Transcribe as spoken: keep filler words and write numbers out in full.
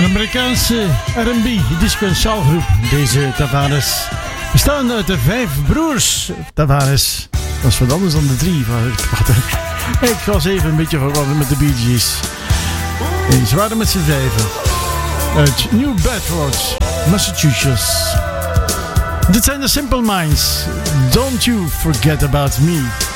Een Amerikaanse R en B, disco en soulgroep, deze Tavares. Bestaan uit de vijf broers Tavares. Dat is wat anders dan de drie. Ik was even een beetje verwarrend met de Bee Gees. Nee, ze waren met z'n vijven. Uit New Bedford, Massachusetts. Dit zijn de Simple Minds. Don't you forget about me.